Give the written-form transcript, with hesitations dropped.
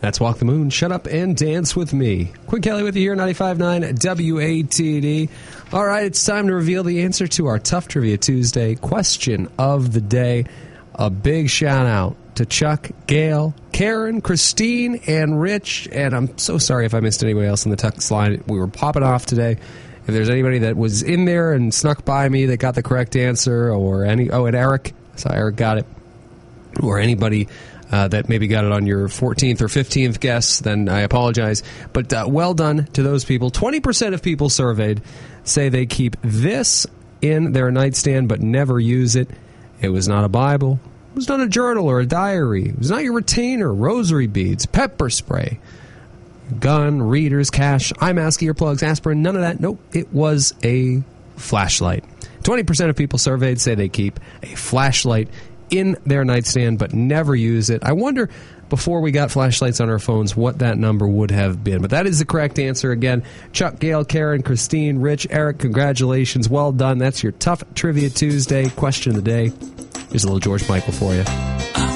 That's Walk the Moon, Shut Up and Dance with Me. Quinn Kelly with you here, 95.9 WATD. All right, it's time to reveal the answer to our Tough Trivia Tuesday question of the day. A big shout out to Chuck, Gail, Karen, Christine, and Rich. And I'm so sorry if I missed anybody else in the text line. We were popping off today. If there's anybody that was in there and snuck by me that got the correct answer, or and Eric, I saw Eric got it, or anybody that maybe got it on your 14th or 15th guess, then I apologize. But well done to those people. 20% of people surveyed say they keep this in their nightstand but never use it. It was not a Bible. It was not a journal or a diary. It was not your retainer, rosary beads, pepper spray, gun, readers, cash, eye mask, earplugs, aspirin, none of that. Nope, it was a flashlight. 20% of people surveyed say they keep a flashlight in their nightstand but never use it. I wonder, before we got flashlights on our phones, what that number would have been. But that is the correct answer. Again, Chuck, Gail, Karen, Christine, Rich, Eric, congratulations. Well done. That's your Tough Trivia Tuesday question of the day. Here's a little George Michael for you.